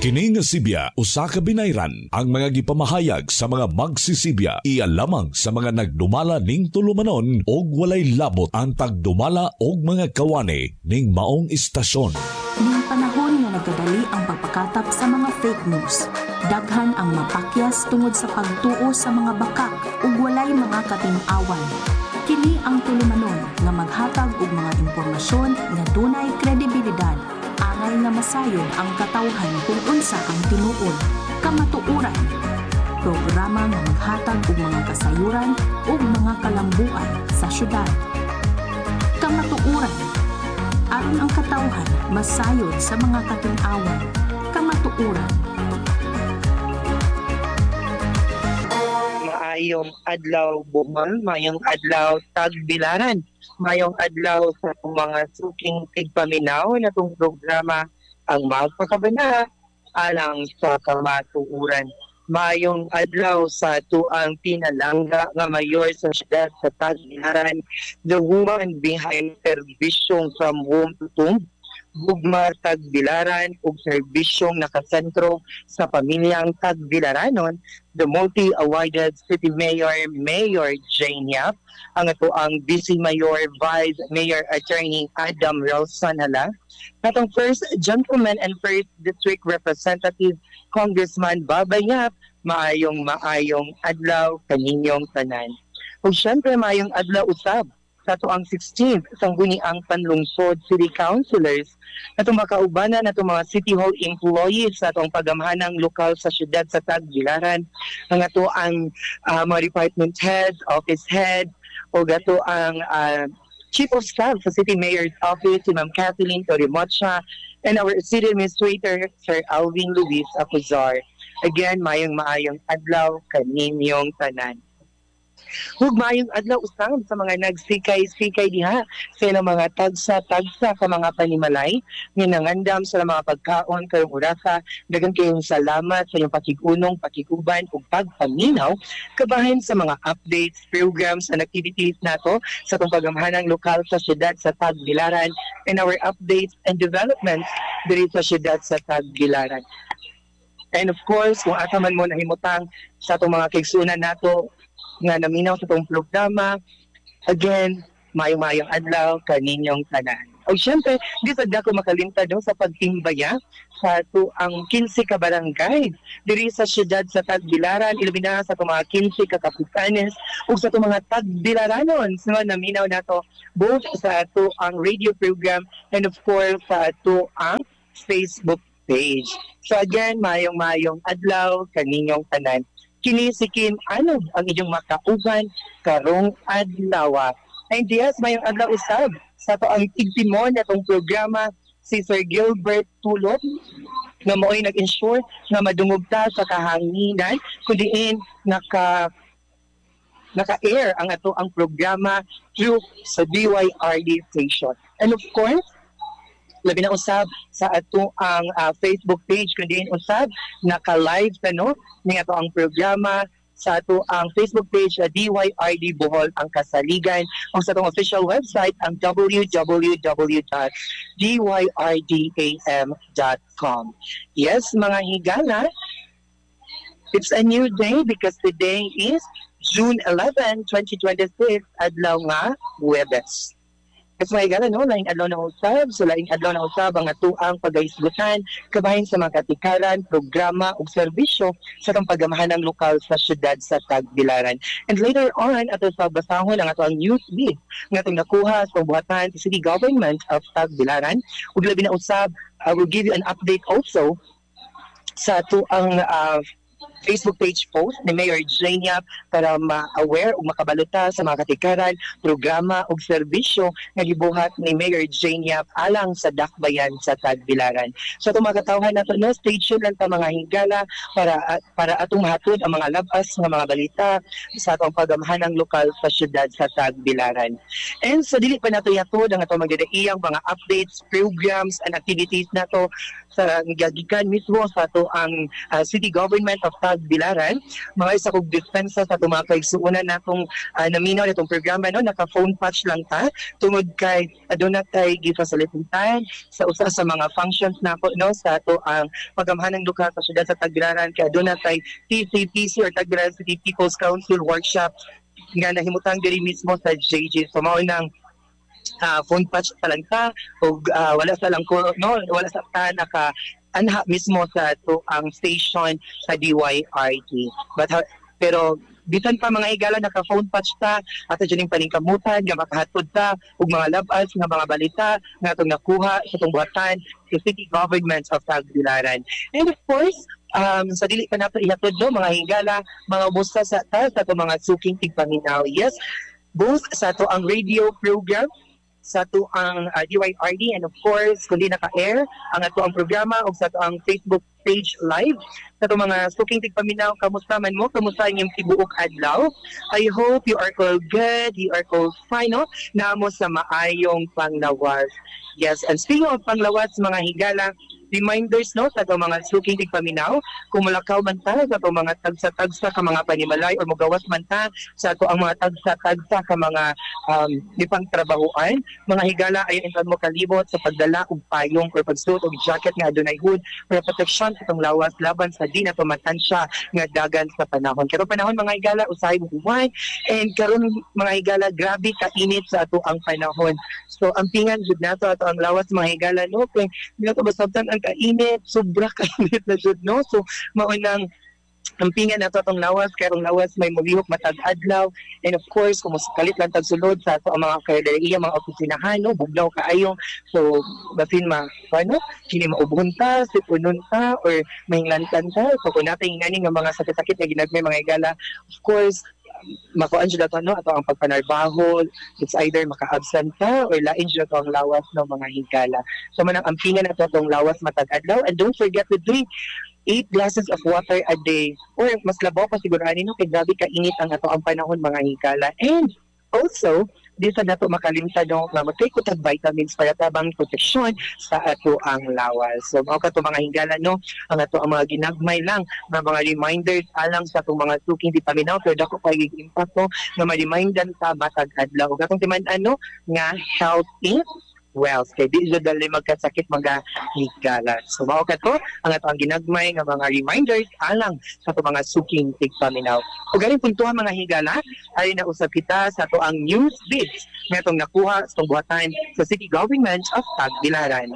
Kini nga Sibya usa ka binayran ang mga gipamahayag sa mga magsisibya iya lamang sa mga nagdumala ning tulumanon og walay labot ang tagdumala og mga kawani ning maong istasyon. Ning panahon nga nagkadali ang pagpakatap sa mga fake news. Daghan ang mapakyas tungod sa pagtuo sa mga bakak ug walay mga katin-awan. Kini ang tulumanon nga maghatag og mga impormasyon nga dunay kredibilidad. Angay nga masayod ang katawhan kung unsa ang tinuod, kamatuoran. Programa nga maghatag og mga kasayuran ug mga kalambuan sa syudad. Kamatuoran. Aron ang katawhan masayod sa mga katin-awan. Kamatuoran. Maayong adlaw Bohol, maayong adlaw Tagbilaran, maayong adlaw sa mga suking tigpaminaw na itong programa ang magpakabana alang sa kamatuuran. Maayong adlaw sa tuang pinalangga nga mayor sa siyudad sa Tagbilaran, the woman behind serbisyong from home to tomb. Gugma Tagbilaran ug serbisyong nakasentro sa pamilyang Tagbilaranon, the multi-awarded city mayor, Mayor Jane Yap, ang ito ang Vice Mayor, Vice Mayor Attorney Adam Ralsanhala, atong First Gentleman and First District Representative Congressman Baba Yap. Maayong adlaw kaninyong tanan. Ug syempre maayong adlaw usab sa tuang 16th sangguniang panlungsod city councilors atong makaubanan atong mga city hall employees sa atong pagamhanang lokal sa syudad sa Tagbilaran, ang ato ang mga department head, office head, o gato ang chief of staff sa city mayor's office, si Ma'am Kathleen Torimocha, and our city administrator, Sir Alvin Luis Apuzar. Again, maayong adlaw kaninyong tanan. Hug maayong adlaw usab sa mga nagsikay-sikay diha sa ilang mga tagsa-tagsa ka mga panimalay nga nangandam sa mga pagkaon karong orasa. Daghang kayong salamat sa inyong pakigunong, pakikuban ug pagpaminaw kabahin sa mga updates, programs and activities nato sa itong pagamhanang lokal sa siyudad sa Tagbilaran and our updates and developments diri sa siyudad sa Tagbilaran. And of course, kung asa man mo nahimutang sa itong mga kaigsunan nato nga naminaw sa itong programa, again, mayong adlaw kaninyong tanan. O syempre, di sa dako makalimtad no, sa pagtimbaya sa ito ang 15 ka barangay diri sa siyudad sa Tagbilaran, ilumina sa ito mga 15 ka kapitanes o sa ito mga Tagbilaranon. So, naminaw na ito both sa ito ang radio program and of course sa ito ang Facebook page. So again, mayong adlaw kaninyong tanan. Kini si Kim Anog ang inyong makauban karong adlaw. And yes, mayong adlaw usab sa to ang tigtimon natong programa si Sir Gilbert Tulot nga mo'y nag-ensure nga madungog ta sa kahanginan kundiin naka-air ang ato ang programa through sa DYRD station. And of course, labi na usab sa ato ang Facebook page kundi usab naka-live ni ato ang programa sa ato ang Facebook page DYRD Bohol ang kasaligan o sa atong official website ang www.dyrdam.com. Yes, mga higala, it's a new day because today is June 11, 2026, adlaw nga Huwebes. Kasi may gala, no? Laing adlaw na usab. So, laing adlaw na usab ang atuang pag-aisgutan kabahin sa mga katikaran, programa ug serbisyo sa itong pagamahanang lokal sa syudad sa Tagbilaran. And later on, ato sa basahon ang atuang news lead nga itong nakuha sa buhatan sa City Government of Tagbilaran. Ug labi na usab, I will give you an update also sa atuang Facebook page post ni Mayor Jane Yap para ma-aware o makabaluta sa mga katikaran, programa o serbisyo na gibuhat ni Mayor Jane Yap alang sa dakbayan sa Tagbilaran. So itong mga katawhan nato, no, stay tuned lang ta mga higala para atong mahatod ang mga labas ng mga balita sa atong pagamahanang lokal sa syudad sa Tagbilaran. And sa dili pa nato yatod ang atong magdadaiyang mga updates, programs and activities nato sa gagikan mismo sa ato ang City Government of Tagbilaran Tagbilaran. Mga isa kong dispensa sa itong mga kaigsuunan na itong naminaw na itong programa, no? Naka-phone patch lang ta. Tungod kay doon na tayo gi-facilitatean sa usa sa mga functions na ako, no? Sa ito ang pagamahan ng duka sa syudad sa Tagbilaran. Kaya doon na tayo TCPC or Tagbilaran City People's Council Workshop nga nahimutang diri mismo sa JJ. So mao nang phone patch pa lang ta o wala sa lang ko, no, wala sa ta naka anha mismo sa to ang station sa DYRT. Pero bisan pa mga higala naka-phone patch ta ato dyan yung paningkamutan nga makahatod ta ug mga labas nga mga balita nga itong nakuha sa itong buhatan sa City Government of Tagbilaran. And of course, sa dili pa nato ihatod no, mga higala, mga musta sa itong mga suking tigpaminaw. Yes, both sa to ang radio program, sa to ang DYRD, and of course, kundi naka-air ang ato ang programa o sa to ang Facebook page live. Sa to mga suking tigpaminaw, kamusta man mo? Kamusta inyong tibuok adlaw? I hope you are all good, you are all fine, no? Namo sa maayong panglawas. Yes, and speaking of panglawas, mga higala, reminders no sa itong mga suking tigpaminaw, kung mulakaw man ta sa itong mga tagsa-tagsa ka mga panimalay o magawas man ta sa ito ang mga tagsa-tagsa ka mga ipang trabahoan, mga higala ay intan mo kalibot sa pagdala og payong or pagsuot og jacket nga adunay hood para proteksyon sa itong lawas laban sa di na tumatansya nga dagan sa panahon. Pero panahon mga higala usahay buhay, and karon mga higala grabe kainit sa ato ang panahon. So ang pingan jud nato ato ang lawas mga higala no kay dili to basabtan ang kainit, sobra kainit na jud no. So mao nang ampingan nato atong lawas, kay ang lawas may mulihok matag adlaw, and of course kung kalit lang tag sulod sa ato ang mga kaleriya, mga opisinahan no, bugnaw kaayo. So basin ano kini maubon ta, sipunon ta or mahinglantan ta. So kung natin ingani nga mga sakit-sakit nga ginagmay mga higala, of course makuan siya dato no ato ang pagpanarbaho, it's either maka-absent ka or lain siya to ang lawas ng mga higala. So manang ampingan nato atong lawas matag adlaw, and don't forget to drink 8 glasses of water a day, or mas labaw pa siguro ani no kay grabe ka init ang ato ang panahon mga higala. And also di sa nato makalimtan no nga mag-take ko tag vitamins para tabang proteksyon sa ato ang lawas. So mao ka to mga higala no, ang ato ang mga ginagmay lang nga mga reminders alang sa atong mga suking di paminaw, pero dako kay impact no nga ma-remindan ta matag adlaw ug atong timan-an no nga healthy wealth, kay di jud dali magkasakit mga higala. So mao ka to ang ato ang ginagmay nga mga reminders alang sa ato mga suking tigpaminaw. Ug ganing puntuhan mga higala ay nausab kita sa ato ang news bits nga atong nakuha sa buhatan sa City Government of Tagbilaran.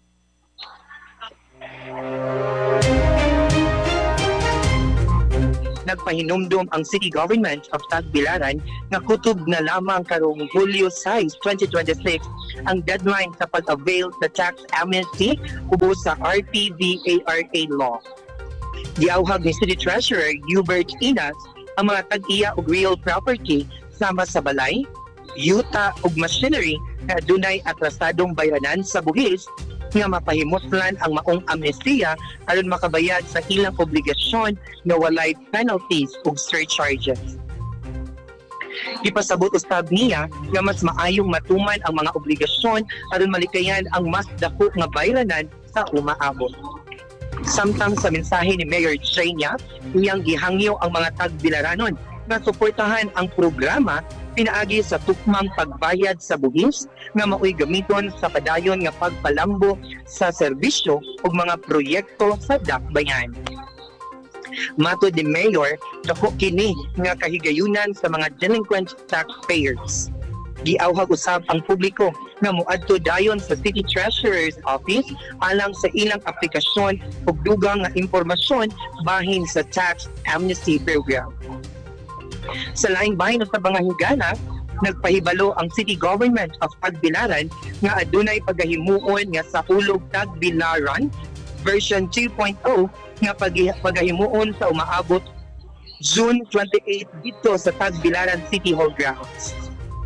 Nagpahinumdum ang City Government of Tagbilaran nga kutob na lamang karong Hulyo 6, 2026 ang deadline sa pag-avail sa tax amnesty ubos sa RPVARA law. Giawhag ni City Treasurer Hubert Inas ang mga tag-iya og real property sama sa balay, yuta ug machinery na adunay atrasadong bayaran sa buhis nga mapahimutlan ang maong amnestiya aron makabayad sa ilang obligasyon na walay penalties ug surcharges. Ipasabot usab niya nga mas maayong matuman ang mga obligasyon aron malikayan ang mas dako nga bayranan sa umaabot. Samtang sa mensahe ni Mayor Trenya, iyang gihangyo ang mga Tagbilaranon na suportahan ang programa pinaagi sa tukmang pagbayad sa buhis nga maoy gamiton sa padayon nga pagpalambo sa serbisyo ug mga proyekto sa dakbayan. Matod ni Mayor, dako kini nga kahigayunan sa mga delinquent taxpayers. Giawhag usab ang publiko nga moadto dayon sa City Treasurer's Office alang sa ilang aplikasyon ug dugang nga impormasyon bahin sa tax amnesty program. Sa laing bahin sa mga higala, nagpahibalo ang City Government of Tagbilaran nga adunay pagahimuon nga sa Hulog Tagbilaran version 2.0 nga pagahimuon sa umaabot June 28 dito sa Tagbilaran City Hall grounds.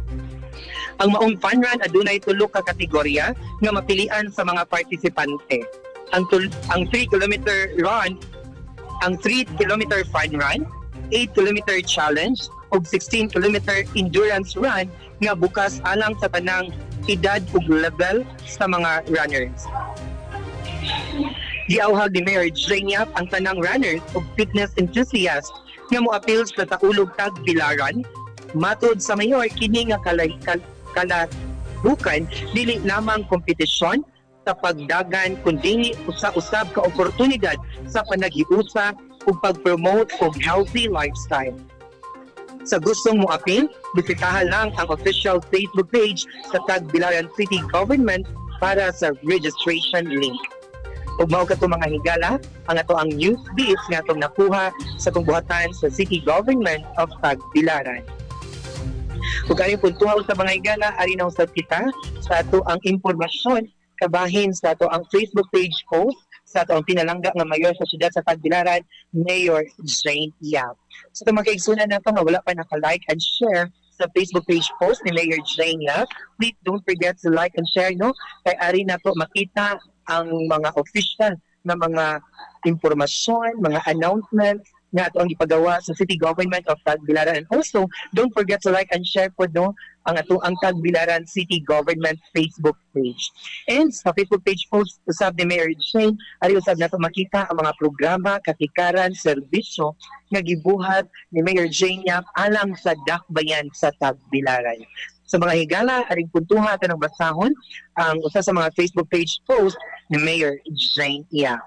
Ang maong fun run adunay tulo ka kategorya nga mapilian sa mga partisipante. Ang 3-kilometer run, ang 3-kilometer fun run, 8-kilometer challenge ug 16-kilometer endurance run nga bukas alang sa tanang edad ug level sa mga runners. Giawhag ni Mayor Jane Yap ang tanang runners o fitness enthusiasts nga mo-appeal sa Taulog Tagbilaran. Matod sa mayor, kini nga kalabukan dili lamang kompetisyon sa pagdagan kundi usa-usab ka oportunidad sa panaghiusa ug pag-promote og healthy lifestyle. Sa gustong mo-appeal, bisitahan lang ang official Facebook page sa Tagbilaran City Government para sa registration link. Ug mao kato mga higala, ang ato ang news beats nga atong nakuha sa tungbuhatan sa City Government of Tagbilaran. Ug ani puntuha sa mga higala, ari na usab kita sa ato ang impormasyon kabahin sa ato ang Facebook page post sa ato ang pinalangga nga mayor sa siyudad sa Tagbilaran, Mayor Jane Yap. So itong mga kaigsunan nato nga wala pa naka-like and share sa Facebook page post ni Mayor Jane Yap, please don't forget to like and share, no? Kay ari na to makita ang mga official na mga impormasyon, mga announcements nga ato ang ipagawa sa City Government of Tagbilaran. And also, don't forget to like and share po no ang ato ang Tagbilaran City Government Facebook page. And sa Facebook page post usab ni Mayor Jane, ari usab nato makita ang mga programa, katikaran, serbisyo nga gibuhat ni Mayor Jane Yap alang sa dakbayan sa Tagbilaran. Sa mga higala, aring puntuha tanong basahon ang usa sa mga Facebook page post ni Mayor Jane Yap.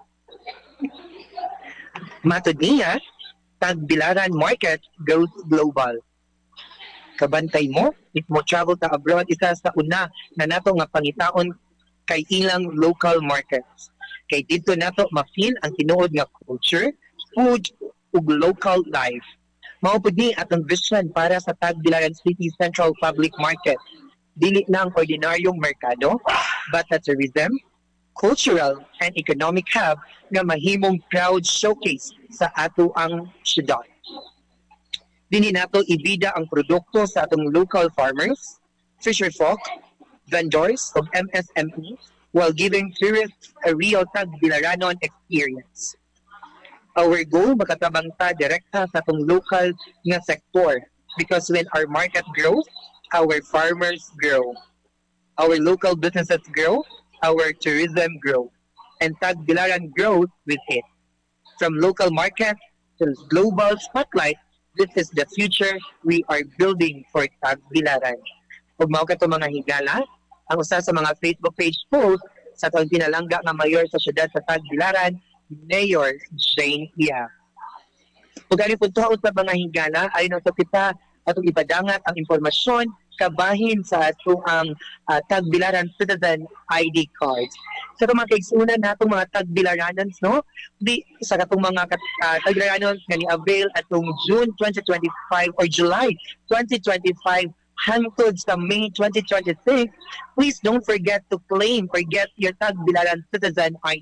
Matod niya, Tagbilaran Market goes global. Kabantay mo, if mo travel ta abroad, isa sa una na nato nga pangitaon kay ilang local markets. Kay dito nato ma-feel ang tinuod nga culture, food, ug local life. Mao pud ni atong vision para sa Tagbilaran City Central Public Market. Dili na ang ordinaryong merkado, but a tourism, cultural, and economic hub nga mahimong proud showcase sa ato ang syudad. Dili nato ibida ang produkto sa atong local farmers, fisherfolk, vendors, ug MSME while giving tourists a real Tagbilaranon experience. Our goal makatabang ta direkta sa atong local nga sektor because when our market grows, our farmers grow. Our local businesses grow, our tourism grows, and Tagbilaran grows with it. From local market to global spotlight, this is the future we are building for Tagbilaran. Ug mao kato mga higala, ang usa sa mga Facebook page post sa atong pinalangga nga mayor sa siyudad sa Tagbilaran, Mayor Jane Yap. Ug ani puntuha sa mga higala, ayon sa kita atong ipadangat ang impormasyon kabahin sa ato ang Tagbilaran Citizen ID cards. Sa itong mga kaigsunan natong mga Tagbilaranans, no? Di sa katong mga Tagbilaranans nga ni-avail atong June 2025 or July 2025 hangtod sa May 2026, please don't forget to claim or get your Tagbilaran Citizen ID